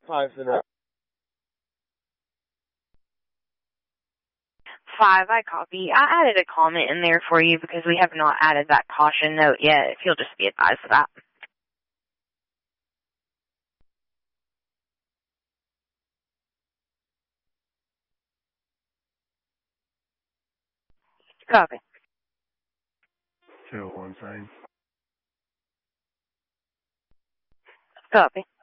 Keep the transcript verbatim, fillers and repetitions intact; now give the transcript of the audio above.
Five and up. Five, I copy. I added a comment in there for you because we have not added that caution note yet, if you'll just be advised of that. Copy. Two one sign. Copy.